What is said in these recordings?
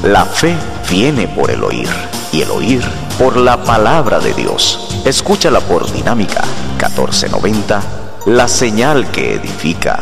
La fe viene por el oír, y el oír por la palabra de Dios. Escúchala por Dinámica 1490, la señal que edifica.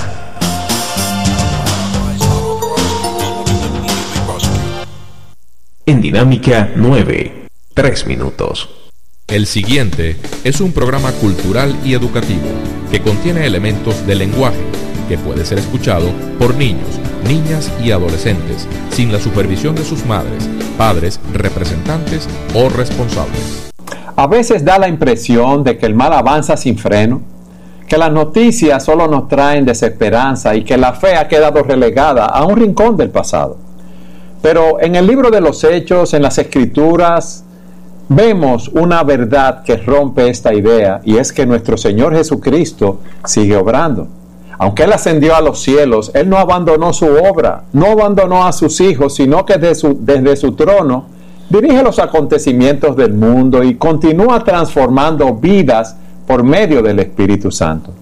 En Dinámica 9, 3 minutos. El siguiente es un programa cultural y educativo que contiene elementos de lenguaje que puede ser escuchado por niños, niñas y adolescentes sin la supervisión de sus madres, padres, representantes o responsables. A veces da la impresión de que el mal avanza sin freno, que las noticias solo nos traen desesperanza y que la fe ha quedado relegada a un rincón del pasado. Pero en el libro de los Hechos, en las Escrituras, vemos una verdad que rompe esta idea, y es que nuestro Señor Jesucristo sigue obrando. Aunque Él ascendió a los cielos, Él no abandonó su obra, no abandonó a sus hijos, sino que desde su trono dirige los acontecimientos del mundo y continúa transformando vidas por medio del Espíritu Santo.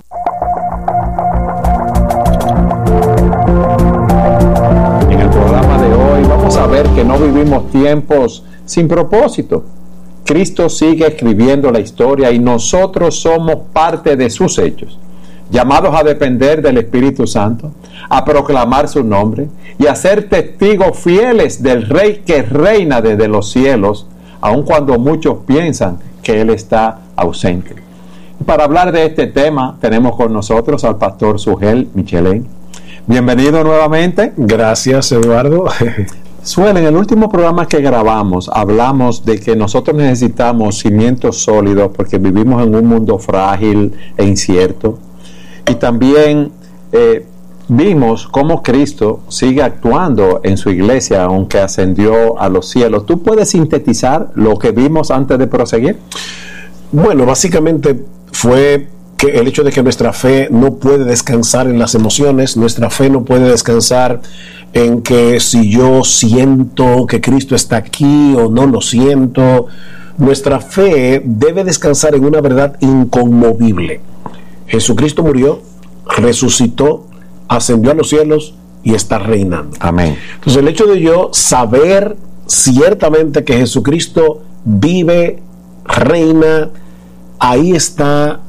En el programa de hoy vamos a ver que no vivimos tiempos sin propósito. Cristo sigue escribiendo la historia y nosotros somos parte de sus hechos, llamados a depender del Espíritu Santo, a proclamar su nombre y a ser testigos fieles del Rey que reina desde los cielos, aun cuando muchos piensan que Él está ausente. Para hablar de este tema tenemos con nosotros al pastor Sugel Michelén. Bienvenido nuevamente. Gracias, Eduardo. Suel, en el último programa que grabamos hablamos de que nosotros necesitamos cimientos sólidos porque vivimos en un mundo frágil e incierto, y también vimos cómo Cristo sigue actuando en su iglesia aunque ascendió a los cielos. ¿Tú puedes sintetizar lo que vimos antes de proseguir? Bueno, básicamente fue que el hecho de que nuestra fe no puede descansar en las emociones, nuestra fe no puede descansar en que si yo siento que Cristo está aquí o no lo siento. Nuestra fe debe descansar en una verdad inconmovible. Jesucristo murió, resucitó, ascendió a los cielos y está reinando. Amén. Entonces el hecho de yo saber ciertamente que Jesucristo vive, reina, ahí está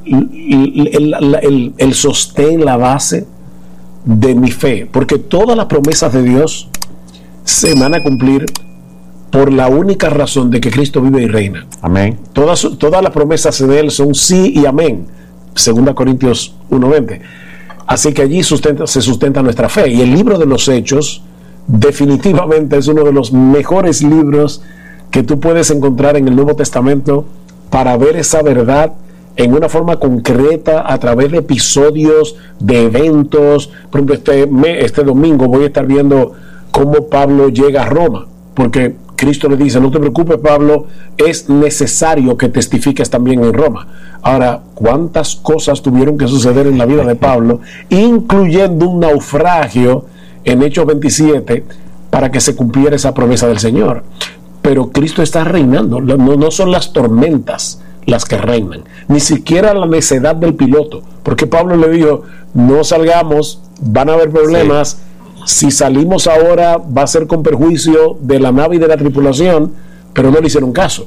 el sostén, la base de mi fe, porque todas las promesas de Dios se van a cumplir por la única razón de que Cristo vive y reina. Amén. Todas las promesas de Él son sí y amén. 2 Corintios 1:20. Así que allí se sustenta nuestra fe. Y el libro de los Hechos definitivamente es uno de los mejores libros que tú puedes encontrar en el Nuevo Testamento para ver esa verdad en una forma concreta a través de episodios, de eventos. Por ejemplo, este domingo voy a estar viendo cómo Pablo llega a Roma, porque Cristo le dice: no te preocupes, Pablo, es necesario que testifiques también en Roma. Ahora, ¿cuántas cosas tuvieron que suceder en la vida de Pablo, incluyendo un naufragio en Hechos 27, para que se cumpliera esa promesa del Señor? Pero Cristo está reinando. No son las tormentas las que reinan, ni siquiera la necedad del piloto, porque Pablo le dijo: no salgamos, van a haber problemas. Sí. Si salimos ahora va a ser con perjuicio de la nave y de la tripulación, pero no le hicieron caso.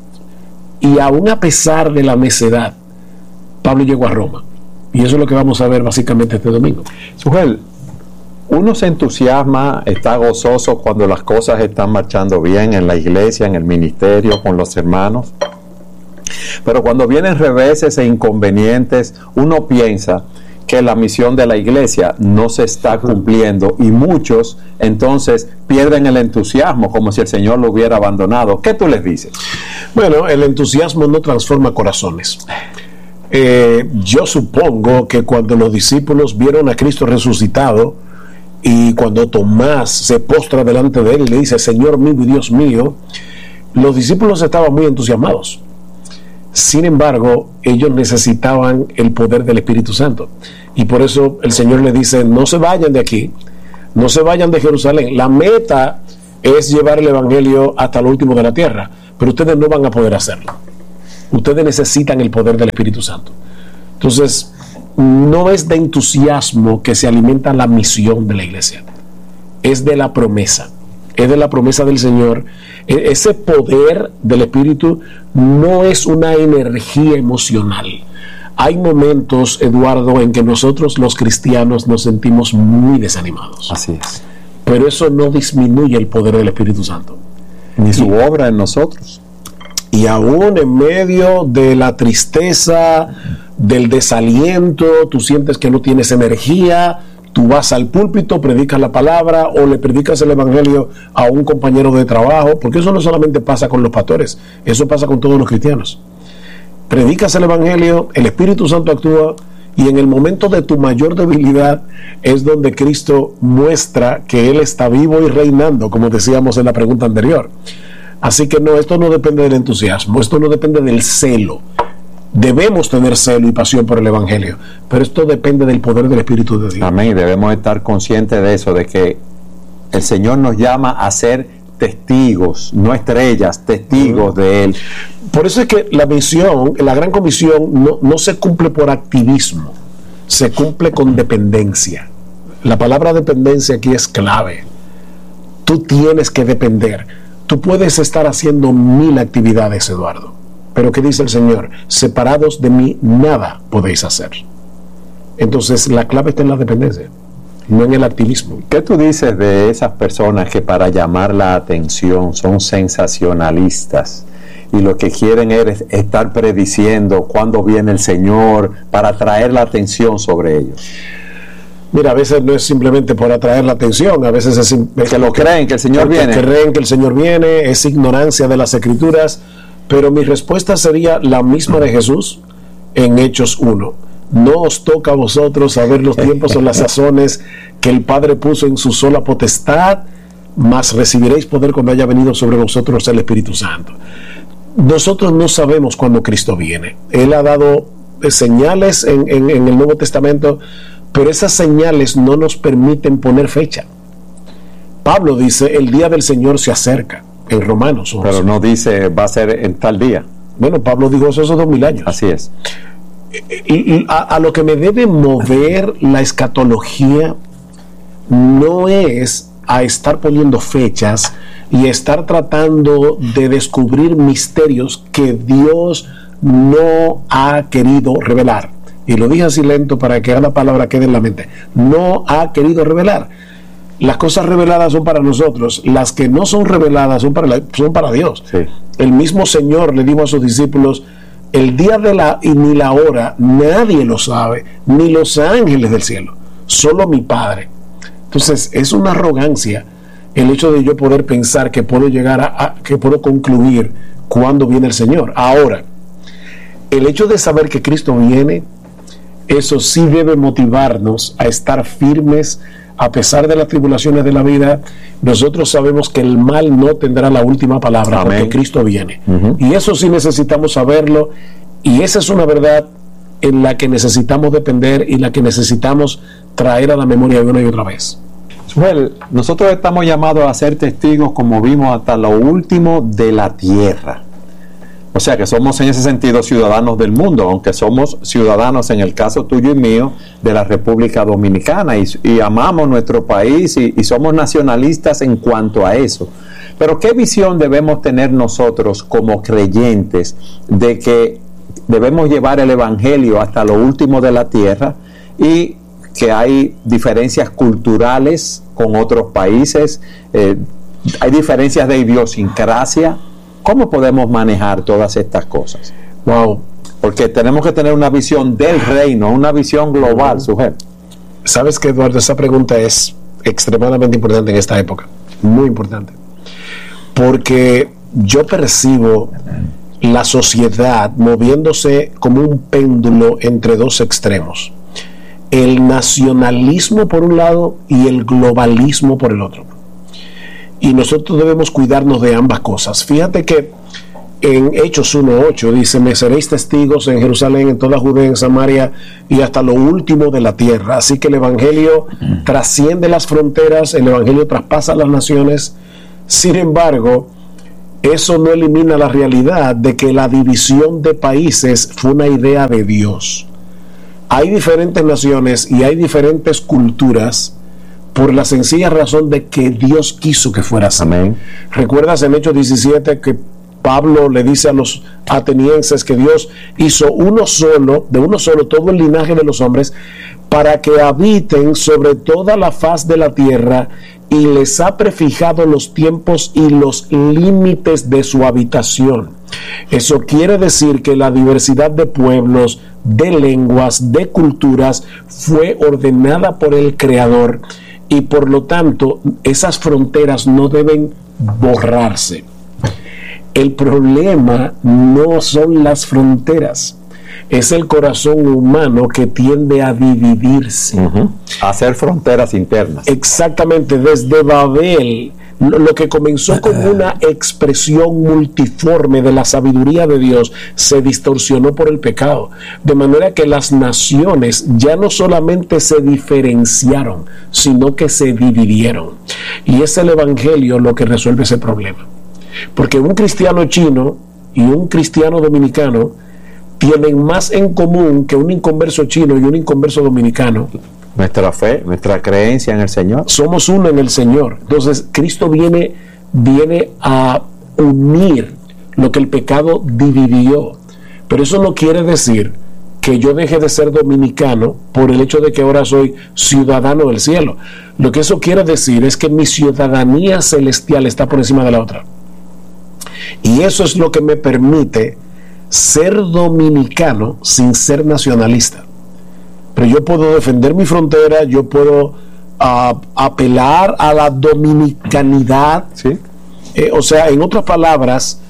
Y aún a pesar de la necedad, Pablo llegó a Roma, y eso es lo que vamos a ver básicamente este domingo. Sugel, uno se entusiasma, está gozoso cuando las cosas están marchando bien en la iglesia, en el ministerio, con los hermanos. Pero cuando vienen reveses e inconvenientes, uno piensa que la misión de la iglesia no se está cumpliendo, y muchos entonces pierden el entusiasmo como si el Señor lo hubiera abandonado. ¿Qué tú les dices? Bueno, el entusiasmo no transforma corazones. Yo supongo que cuando los discípulos vieron a Cristo resucitado, y cuando Tomás se postra delante de él y le dice: Señor mío y Dios mío, los discípulos estaban muy entusiasmados. Sin embargo, ellos necesitaban el poder del Espíritu Santo, y por eso el Señor le dice: no se vayan de aquí, no se vayan de Jerusalén. La meta es llevar el Evangelio hasta lo último de la tierra, pero ustedes no van a poder hacerlo. Ustedes necesitan el poder del Espíritu Santo. Entonces, no es de entusiasmo que se alimenta la misión de la iglesia, es de la promesa, es de la promesa del Señor. Ese poder del Espíritu no es una energía emocional. Hay momentos, Eduardo, en que nosotros los cristianos nos sentimos muy desanimados. Así es. Pero eso no disminuye el poder del Espíritu Santo. Ni su obra en nosotros. Y aún en medio de la tristeza, del desaliento, tú sientes que no tienes energía, tú vas al púlpito, predicas la palabra o le predicas el evangelio a un compañero de trabajo, porque eso no solamente pasa con los pastores, eso pasa con todos los cristianos. Predicas el evangelio, el Espíritu Santo actúa, y en el momento de tu mayor debilidad es donde Cristo muestra que Él está vivo y reinando, como decíamos en la pregunta anterior. Así que no, esto no depende del entusiasmo, esto no depende del celo. Debemos tener celo y pasión por el evangelio, pero esto depende del poder del Espíritu de Dios. Amén. Debemos estar conscientes de eso, de que el Señor nos llama a ser testigos, no estrellas, testigos de Él. Por eso es que la misión, la gran comisión, no se cumple por activismo, se cumple con dependencia. La palabra dependencia aquí es clave. Tú tienes que depender. Tú puedes estar haciendo 1000 actividades, Eduardo, pero ¿qué dice el Señor? Separados de mí, nada podéis hacer. Entonces, la clave está en la dependencia, no en el activismo. ¿Qué tú dices de esas personas que para llamar la atención son sensacionalistas y lo que quieren es estar prediciendo cuándo viene el Señor para atraer la atención sobre ellos? Mira, a veces no es simplemente por atraer la atención, a veces es que lo creen que el Señor viene. Creen que el Señor viene, es ignorancia de las Escrituras, pero mi respuesta sería la misma de Jesús en Hechos 1. No os toca a vosotros saber los tiempos o las sazones que el Padre puso en su sola potestad, mas recibiréis poder cuando haya venido sobre vosotros el Espíritu Santo. Nosotros no sabemos cuándo Cristo viene. Él ha dado señales en el Nuevo Testamento, pero esas señales no nos permiten poner fecha. Pablo dice, el día del Señor se acerca, en Romanos 11. Pero no dice, va a ser en tal día. Bueno, Pablo dijo eso hace 2000 años. Así es. Y a lo que me debe mover la escatología no es a estar poniendo fechas y estar tratando de descubrir misterios que Dios no ha querido revelar. Y lo dije así lento para que cada palabra quede en la mente. No ha querido revelar. Las cosas reveladas son para nosotros, las que no son reveladas son para Dios. Sí. El mismo Señor le dijo a sus discípulos, el día ni la hora nadie lo sabe, ni los ángeles del cielo, solo mi Padre. Entonces es una arrogancia el hecho de yo poder pensar que puedo llegar que puedo concluir cuándo viene el Señor. Ahora, el hecho de saber que Cristo viene, eso sí debe motivarnos a estar firmes a pesar de las tribulaciones de la vida. Nosotros sabemos que el mal no tendrá la última palabra. Amén. Porque Cristo viene. Y eso sí necesitamos saberlo, y esa es una verdad en la que necesitamos depender y la que necesitamos traer a la memoria de una y otra vez. Well, nosotros estamos llamados a ser testigos, como vimos, hasta lo último de la tierra. O sea que somos en ese sentido ciudadanos del mundo, aunque somos ciudadanos, en el caso tuyo y mío, de la República Dominicana, y amamos nuestro país y somos nacionalistas en cuanto a eso. Pero ¿qué visión debemos tener nosotros como creyentes de que debemos llevar el Evangelio hasta lo último de la tierra, y que hay diferencias culturales con otros países, hay diferencias de idiosincrasia? ¿Cómo podemos manejar todas estas cosas? Wow. Porque tenemos que tener una visión del reino, una visión global, sujeto. Sabes que, Eduardo, esa pregunta es extremadamente importante en esta época, muy importante, porque yo percibo la sociedad moviéndose como un péndulo entre dos extremos: el nacionalismo por un lado y el globalismo por el otro. Y nosotros debemos cuidarnos de ambas cosas. Fíjate que en Hechos 1:8 dice: me seréis testigos en Jerusalén, en toda Judea, en Samaria y hasta lo último de la tierra. Así que el Evangelio trasciende las fronteras, el Evangelio traspasa las naciones. Sin embargo, eso no elimina la realidad de que la división de países fue una idea de Dios. Hay diferentes naciones y hay diferentes culturas, por la sencilla razón de que Dios quiso que fuera así. Amén. ¿Recuerdas en Hechos 17 que Pablo le dice a los atenienses que Dios hizo de uno solo todo el linaje de los hombres para que habiten sobre toda la faz de la tierra, y les ha prefijado los tiempos y los límites de su habitación? Eso quiere decir que la diversidad de pueblos, de lenguas, de culturas fue ordenada por el Creador, y por lo tanto esas fronteras no deben borrarse. El problema no son las fronteras, es el corazón humano que tiende a dividirse. Hacer fronteras internas. Exactamente, desde Babel, lo que comenzó como una expresión multiforme de la sabiduría de Dios se distorsionó por el pecado, de manera que las naciones ya no solamente se diferenciaron, sino que se dividieron. Y es el Evangelio lo que resuelve ese problema, porque un cristiano chino y un cristiano dominicano tienen más en común que un inconverso chino y un inconverso dominicano. Nuestra fe, nuestra creencia en el Señor. Somos uno en el Señor. Entonces Cristo viene a unir lo que el pecado dividió. Pero eso no quiere decir que yo deje de ser dominicano por el hecho de que ahora soy ciudadano del cielo. Lo que eso quiere decir es que mi ciudadanía celestial está por encima de la otra. Y eso es lo que me permite ser dominicano sin ser nacionalista. Pero yo puedo defender mi frontera, yo puedo apelar a la dominicanidad. ¿Sí? O sea, en otras palabras,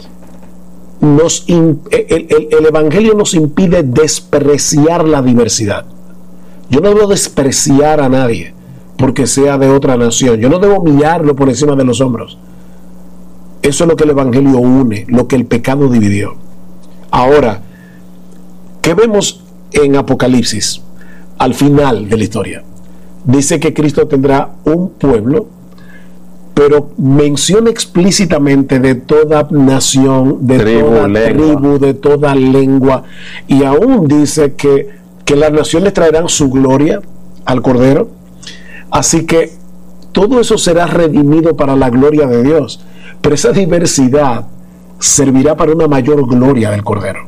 el Evangelio nos impide despreciar la diversidad. Yo no debo despreciar a nadie porque sea de otra nación. Yo no debo mirarlo por encima de los hombros. Eso es lo que el Evangelio une, lo que el pecado dividió. Ahora, ¿qué vemos en Apocalipsis? Al final de la historia dice que Cristo tendrá un pueblo, pero menciona explícitamente de toda nación, de toda tribu, de toda lengua, y aún dice que las naciones traerán su gloria al Cordero. Así que todo eso será redimido para la gloria de Dios, pero esa diversidad servirá para una mayor gloria del Cordero.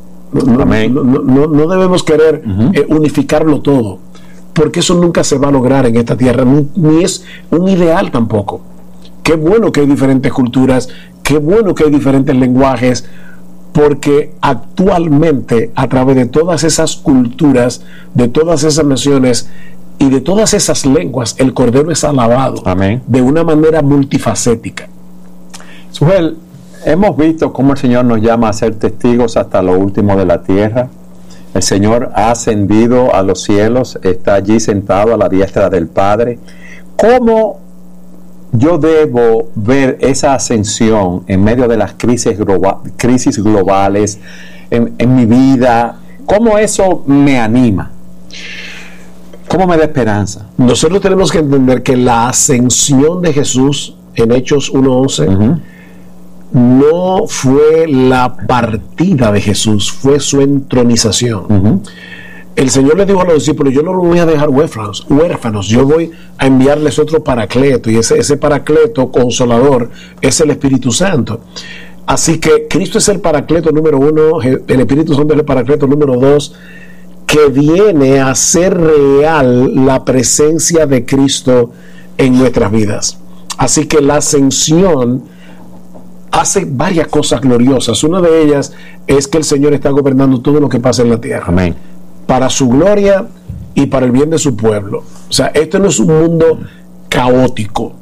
No debemos querer unificarlo todo, porque eso nunca se va a lograr en esta tierra, ni es un ideal tampoco. Qué bueno que hay diferentes culturas, qué bueno que hay diferentes lenguajes, porque actualmente a través de todas esas culturas, de todas esas naciones y de todas esas lenguas, el Cordero es alabado. Amén. De una manera multifacética. Sujel, hemos visto cómo el Señor nos llama a ser testigos hasta lo último de la tierra. El Señor ha ascendido a los cielos, está allí sentado a la diestra del Padre. ¿Cómo yo debo ver esa ascensión en medio de las crisis globales en mi vida? ¿Cómo eso me anima? ¿Cómo me da esperanza? Nosotros tenemos que entender que la ascensión de Jesús en Hechos 1:11 no fue la partida de Jesús, fue su entronización. El Señor le dijo a los discípulos: yo no los voy a dejar huérfanos, yo voy a enviarles otro paracleto, y ese paracleto consolador es el Espíritu Santo. Así que Cristo es el paracleto número 1, el Espíritu Santo es el paracleto número 2, que viene a hacer real la presencia de Cristo en nuestras vidas. Así que la ascensión hace varias cosas gloriosas. Una de ellas es que el Señor está gobernando todo lo que pasa en la tierra. Amén. Para su gloria y para el bien de su pueblo. O sea, esto no es un mundo caótico.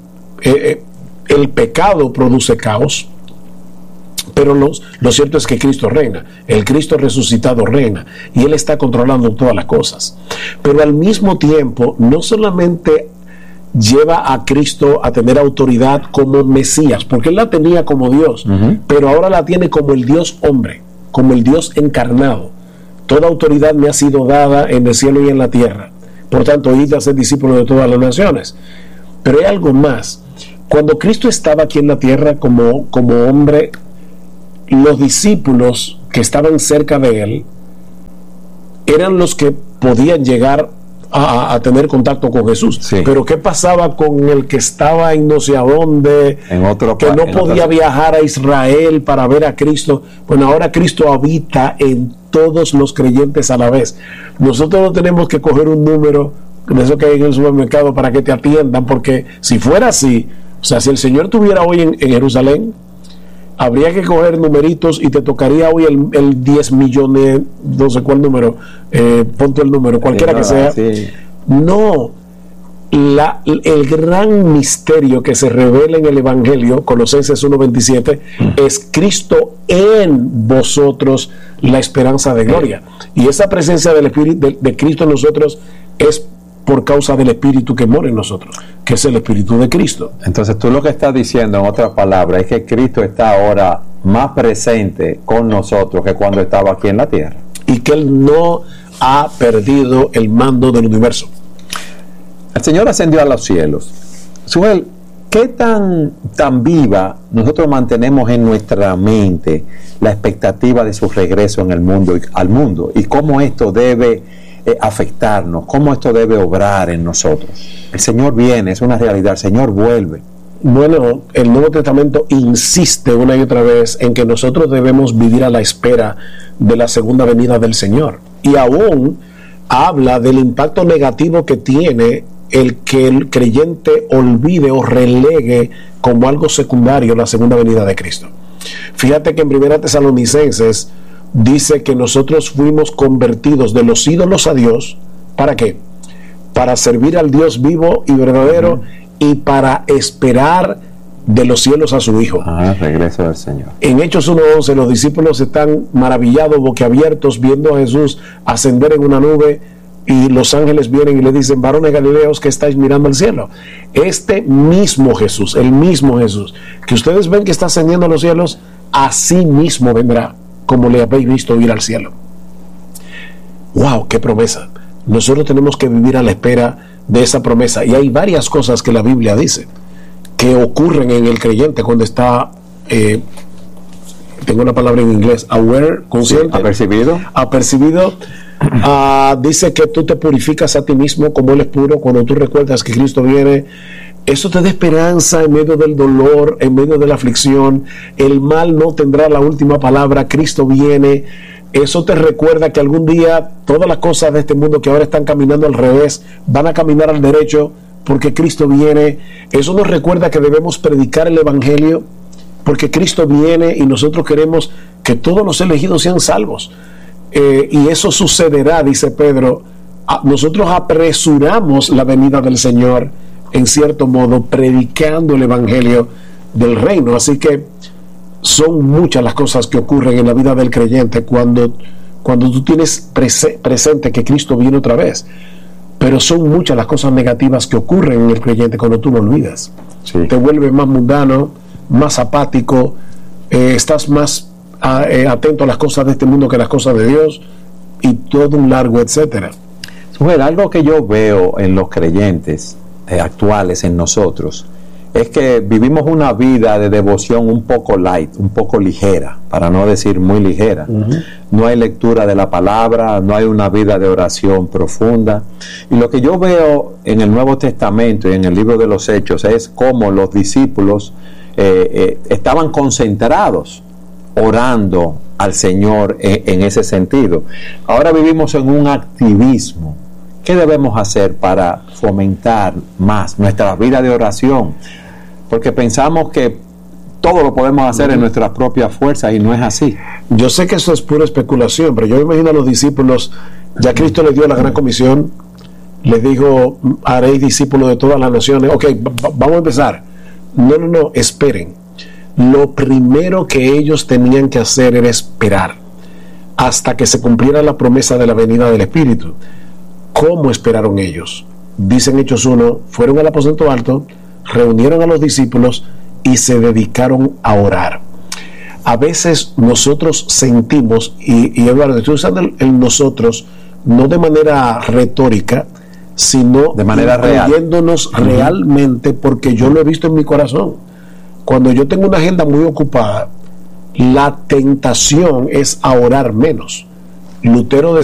El pecado produce caos, pero lo cierto es que Cristo reina. El Cristo resucitado reina, y Él está controlando todas las cosas. Pero al mismo tiempo, no solamente lleva a Cristo a tener autoridad como Mesías, porque Él la tenía como Dios, pero ahora la tiene como el Dios hombre, como el Dios encarnado. Toda autoridad me ha sido dada en el cielo y en la tierra, por tanto, id a ser discípulos de todas las naciones. Pero hay algo más. Cuando Cristo estaba aquí en la tierra como hombre, los discípulos que estaban cerca de Él eran los que podían llegar a tener contacto con Jesús. Sí. Pero ¿qué pasaba con el que estaba en no sé a dónde, que no podía viajar a Israel para ver a Cristo? Bueno, ahora Cristo habita en todos los creyentes a la vez. Nosotros no tenemos que coger un número de eso que hay en el supermercado para que te atiendan, porque si fuera así, o sea, si el Señor estuviera hoy en Jerusalén, habría que coger numeritos y te tocaría hoy el 10 millones, no sé cuál número, ponte el número, cualquiera que sea. Sí. No, el gran misterio que se revela en el Evangelio, Colosenses 1:27, es Cristo en vosotros, la esperanza de gloria. Y esa presencia del Espíritu de Cristo en nosotros es por causa del Espíritu que mora en nosotros, que es el Espíritu de Cristo. Entonces tú lo que estás diciendo, en otras palabras, es que Cristo está ahora más presente con nosotros que cuando estaba aquí en la tierra. Y que Él no ha perdido el mando del universo. El Señor ascendió a los cielos. Suel, ¿qué tan viva nosotros mantenemos en nuestra mente la expectativa de su regreso en el mundo, al mundo? ¿Y cómo esto debe afectarnos? ¿Cómo esto debe obrar en nosotros? El Señor viene, es una realidad, el Señor vuelve. Bueno, el Nuevo Testamento insiste una y otra vez en que nosotros debemos vivir a la espera de la segunda venida del Señor. Y aún habla del impacto negativo que tiene el que el creyente olvide o relegue como algo secundario la segunda venida de Cristo. Fíjate que en 1 Tesalonicenses dice que nosotros fuimos convertidos de los ídolos a Dios. ¿Para qué? Para servir al Dios vivo y verdadero, y para esperar de los cielos a su Hijo. Regreso del Señor. En Hechos 1:11 los discípulos están maravillados, boquiabiertos, viendo a Jesús ascender en una nube, y los ángeles vienen y le dicen: varones galileos, que estáis mirando al cielo. Este mismo Jesús, el mismo Jesús que ustedes ven que está ascendiendo a los cielos, así mismo vendrá, como le habéis visto ir al cielo. ¡Wow! ¡Qué promesa! Nosotros tenemos que vivir a la espera de esa promesa. Y hay varias cosas que la Biblia dice que ocurren en el creyente cuando está, tengo una palabra en inglés, aware, consciente, apercibido. Dice que tú te purificas a ti mismo como Él es puro cuando tú recuerdas que Cristo viene. Eso te da esperanza en medio del dolor, en medio de la aflicción. El mal no tendrá la última palabra, Cristo viene. Eso te recuerda que algún día todas las cosas de este mundo que ahora están caminando al revés van a caminar al derecho, porque Cristo viene. Eso nos recuerda que debemos predicar el Evangelio, porque Cristo viene y nosotros queremos que todos los elegidos sean salvos. Y eso sucederá, dice Pedro. Nosotros apresuramos la venida del Señor, en cierto modo, predicando el Evangelio del reino. Así que son muchas las cosas que ocurren en la vida del creyente cuando tú tienes presente que Cristo viene otra vez. Pero son muchas las cosas negativas que ocurren en el creyente cuando tú lo olvidas. Sí. Te vuelves más mundano, más apático, estás más atento a las cosas de este mundo que a las cosas de Dios, y todo un largo etcétera. Bueno, algo que yo veo en los creyentes actuales, en nosotros, es que vivimos una vida de devoción un poco light, un poco ligera, para no decir muy ligera. No hay lectura de la palabra, no hay una vida de oración profunda. Y lo que yo veo en el Nuevo Testamento y en el libro de los Hechos es cómo los discípulos estaban concentrados orando al Señor en ese sentido. Ahora vivimos en un activismo. ¿Qué debemos hacer para fomentar más nuestra vida de oración? Porque pensamos que todo lo podemos hacer en nuestras propias fuerzas, y no es así. Yo sé que eso es pura especulación, pero yo me imagino a los discípulos, ya Cristo les dio la gran comisión, les dijo: haréis discípulos de todas las naciones. Ok, vamos a empezar. No, esperen. Lo primero que ellos tenían que hacer era esperar hasta que se cumpliera la promesa de la venida del Espíritu. ¿Cómo esperaron ellos? Dicen Hechos 1, fueron al aposento alto, reunieron a los discípulos y se dedicaron a orar. A veces nosotros sentimos, y Eduardo, estoy usando el nosotros no de manera retórica, sino de manera real, realmente, porque yo lo he visto en mi corazón. Cuando yo tengo una agenda muy ocupada, la tentación es a orar menos. Lutero